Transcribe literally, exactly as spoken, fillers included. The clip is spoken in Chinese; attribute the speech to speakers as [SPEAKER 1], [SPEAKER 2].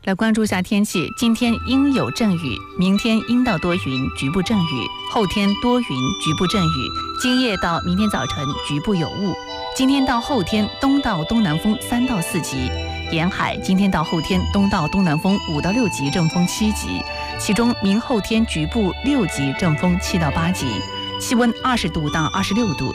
[SPEAKER 1] 来关注一下天气，今天阴有阵雨，明天阴到多云，局部阵雨，后天多云，局部阵雨，今夜到明天早晨局部有雾。今天到后天东到东南风三到四级，沿海今天到后天东到东南风五到六级，阵风七级，其中明后天局部六级，阵风七到八级，气温二十度到二十六度，